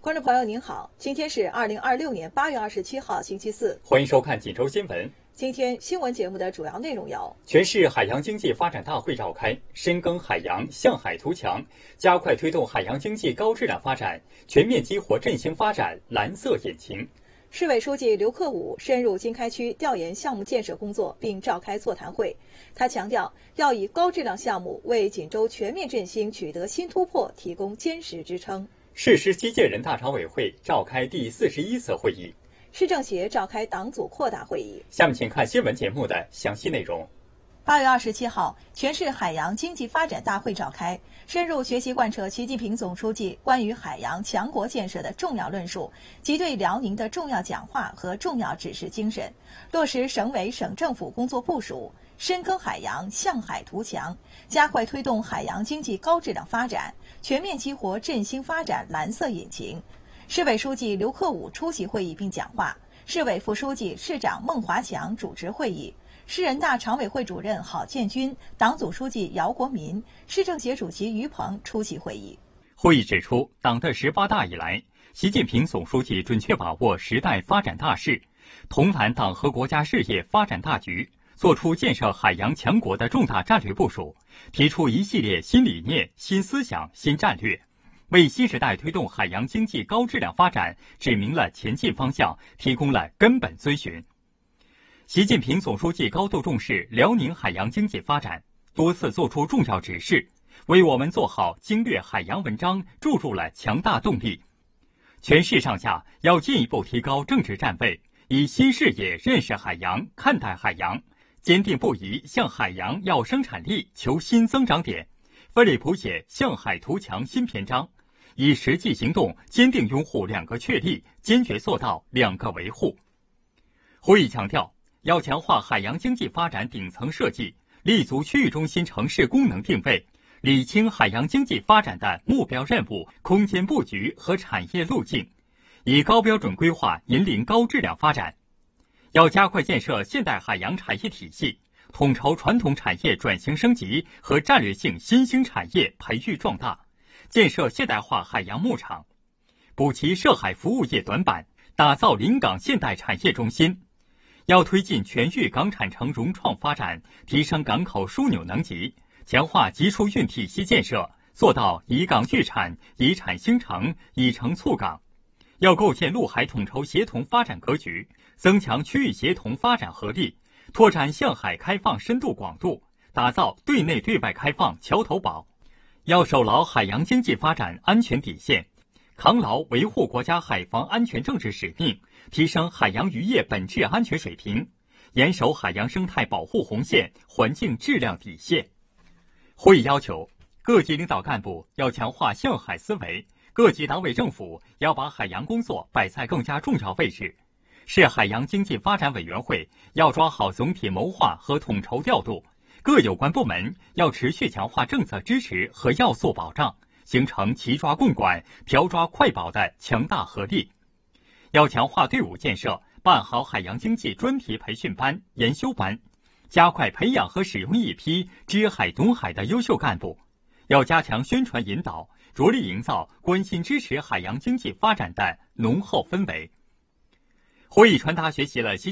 观众朋友您好，今天是2026年8月27号星期四， 欢迎收看锦州新闻。 今天新闻节目的主要内容有： 全市海洋经济发展大会召开，深耕海洋，向海图强，加快推动海洋经济高质量发展，全面激活振兴发展蓝色引擎。 市委书记刘克武深入经开区调研项目建设工作，并召开座谈会。他强调，要以高质量项目为锦州全面振兴取得新突破提供坚实支撑。 市17届人大常委会召开第41次会议， 市政协召开党组扩大会议。 下面请看新闻节目的详细内容。 8月27号，全市海洋经济发展大会召开，深入学习贯彻习近平总书记关于海洋强国建设的重要论述及对辽宁的重要讲话和重要指示精神，落实省委省政府工作部署，深耕海洋，向海图强，加快推动海洋经济高质量发展，全面激活振兴发展蓝色引擎。市委书记刘克武出席会议并讲话，市委副书记、市长孟华强主持会议。市人大常委会主任郝建军、党组书记姚国民、市政协主席于鹏出席会议。 会议指出，党的18大以来，习近平总书记准确把握时代发展大势，统揽党和国家事业发展大局，作出建设海洋强国的重大战略部署，提出一系列新理念、新思想、新战略，为新时代推动海洋经济高质量发展指明了前进方向，提供了根本遵循。习近平总书记高度重视辽宁海洋经济发展，多次作出重要指示，为我们做好经略海洋文章注入了强大动力。全市上下要进一步提高政治站位，以新视野认识海洋、看待海洋，坚定不移向海洋要生产力求新增长点，奋力谱写向海图强新篇章，以实际行动坚定拥护2个确立，坚决做到2个维护。会议强调，要强化海洋经济发展顶层设计，立足区域中心城市功能定位，理清海洋经济发展的目标任务、空间布局和产业路径，以高标准规划引领高质量发展。要加快建设现代海洋产业体系，统筹传统产业转型升级和战略性新兴产业培育壮大，建设现代化海洋牧场，补齐涉海服务业短板，打造临港现代产业中心。要推进全域港产城融创发展，提升港口枢纽能级，强化集疏运体系建设，做到以港聚产、以产兴城、以城促港。要构建陆海统筹协同发展格局，增强区域协同发展合力，拓展向海开放深度广度，打造对内对外开放桥头堡。要守牢海洋经济发展安全底线，扛牢维护国家海防安全政治使命，提升海洋渔业本质安全水平，严守海洋生态保护红线、环境质量底线。会议要求，各级领导干部要强化向海思维，各级党委政府要把海洋工作摆在更加重要位置。市海洋经济发展委员会要抓好总体谋划和统筹调度，各有关部门要持续强化政策支持和要素保障，形成齐抓共管、调抓快保的强大合力。要强化队伍建设，办好海洋经济专题培训班、研修班，加快培养和使用一批知海懂海的优秀干部。要加强宣传引导，着力营造关心支持海洋经济发展的浓厚氛围。会议传达学习了习